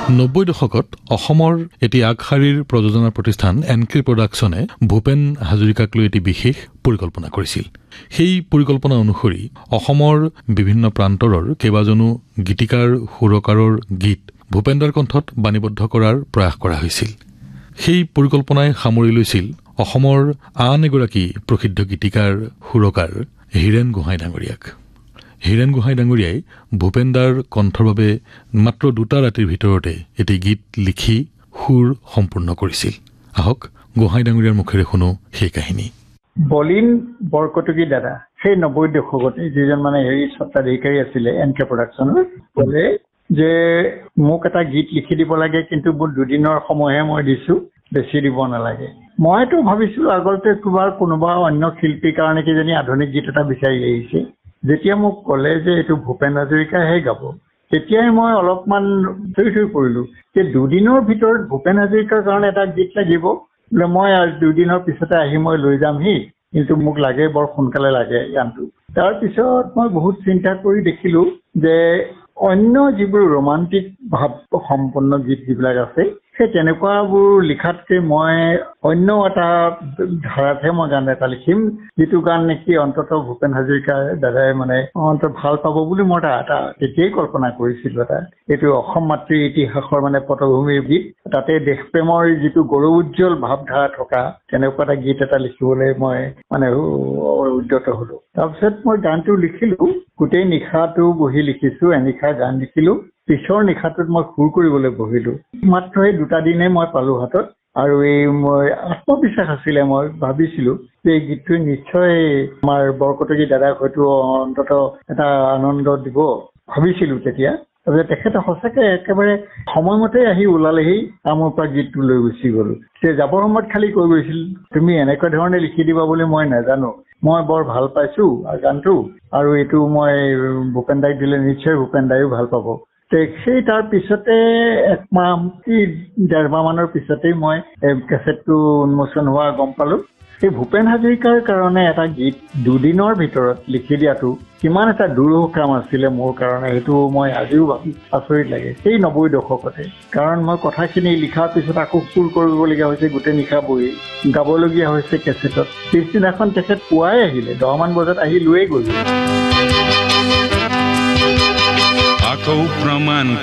90 দশকত অসমৰ এটি আগশাৰীৰ প্ৰযোজনা প্ৰতিষ্ঠান এনকে প্ৰডাকশ্যনে ভূপেন হাজৰিকাক লৈ এটি বিশেষ পৰিকল্পনা কৰিছিল। সেই পৰিকল্পনা অনুসৰি অসমৰ বিভিন্ন প্ৰান্তৰৰ কেইবাজনো গীতিকাৰ সুৰকাৰৰ গীত ভূপেন্দাৰ কণ্ঠত বাণীবদ্ধ কৰাৰ প্ৰয়াস কৰা হৈছিল। সেই পৰিকল্পনাই সামৰি লৈছিল অসমৰ আন এগৰাকী প্ৰসিদ্ধ গীতিকাৰ সুৰকাৰ হীৰেন গোহাঁই ডাঙৰীয়াক। হীৰেন গোহাঁই ডাঙৰীয়াই ভূপেন্দাৰ কণ্ঠৰ বাবে মাত্ৰ 2টা ৰাতিৰ ভিতৰতে এটি গীত লিখি সুৰ সম্পূৰ্ণ কৰিছিল। আহক গোহাঁই ডাঙৰীয়াৰ মুখেৰে শুনো সেই কাহিনী। বলিন বৰকটকী দাদা সেই 90 দশকতে যিজন মানে স্বত্বাধিকাৰী আছিলে এনকে প্ৰডাকশ্যনৰ, ক'লে যে মোক এটা গীত লিখি দিব লাগে, কিন্তু মোৰ 2 দিনৰ সময়হে মই দিছো, বেছি দিব নালাগে। মইতো ভাবিছিলো আগতে কোনোবা অন্য শিল্পীৰ কাৰণে কিজানি আধুনিক গীত এটা বিচাৰি আহিছে। যেতিয়া মোক ক'লে যে এইটো ভূপেন হাজৰিকাহে গাব, তেতিয়াই মই অলপমান থৈ পৰিলো যে 2 দিনৰ ভিতৰত ভূপেন হাজৰিকাৰ কাৰণে এটা গীত লাগিব বোলে, মই 2 দিনৰ পিছতে আহি মই লৈ যামহি, কিন্তু মোক লাগে বৰ সোনকালে লাগে গানটো। তাৰপিছত মই বহুত চিন্তা কৰি দেখিলো যে অন্য যিবোৰ ৰোমান্টিক ভাৱ সম্পন্ন গীত যিবিলাক আছে, সেই তেনেকুৱাবোৰ লিখাতকে মই অন্য এটা ধাৰাতহে মই গান এটা লিখিম, যিটো গান নেকি অন্ততঃ ভূপেন হাজৰিকাৰ দাদাই মানে অন্তত ভাল পাব বুলি মই এটা তেতিয়াই কল্পনা কৰিছিলো। এইটো অসম মাতৃৰ ইতিহাসৰ মানে পটভূমিৰ গীত, তাতে দেশপ্ৰেমৰ যিটো গৌৰৱ উজ্জ্বল ভাৱধাৰা থকা তেনেকুৱা এটা গীত এটা লিখিবলৈ মই মানে উদ্যত হলো। তাৰপিছত মই গানটো লিখিলো, গোটেই নিশাটো বহি লিখিছো, এনিশা গান লিখিলো। পিছৰ নিশাটোত মই সুৰ কৰিবলৈ বহিলো। মাত্ৰ এই 2টা দিনে মই পালো হাতত, আৰু মই আত্মবিশ্বাস আছিলে। মই ভাবিছিলো যে এই গীতটোৱে নিশ্চয় আমাৰ বৰকটকী দাদাক হয়তো অন্তত এটা আনন্দ দিব ভাবিছিলো তেতিয়া। তাৰপিছত তেখেতে সঁচাকে একেবাৰে সময়মতে আহি ওলালেহি, মোৰ পৰা গীতটো লৈ গুচি গ'ল। যাবৰ সময়ত খালি কৈ গৈছিল, তুমি এনেকুৱা ধৰণে লিখি দিবা বুলি মই নাজানো, মই বৰ ভাল পাইছো গানটো, আৰু এইটো মই ভূপেন দাইক দিলে নিশ্চয় ভূপেন দাইও ভাল পাব। সেই তাৰ পিছতে 1 মাহ কি 1.5 মাহ মানৰ পিছতেই মই কেছেটটো উন্মোচন হোৱা গম পালো। সেই ভূপেন হাজৰিকাৰ কাৰণে এটা গীত 2 দিনৰ ভিতৰত লিখি দিয়াটো কিমান এটা দুৰূহ কাম আছিলে মোৰ কাৰণে, সেইটো মই আজিও ভাবি আচৰিত লাগে সেই 90 দশকতে। কাৰণ মই কথাখিনি লিখাৰ পিছত আকৌ সুৰ কৰিবলগীয়া হৈছে, গোটেই নিশা বহি গাবলগীয়া হৈছে কেছেটত। পিছদিনাখন তেখেত পুৱাই আহিলে, 10 মান বজাত আহি লৈয়ে গ'ল। আকৌ প্ৰমাণ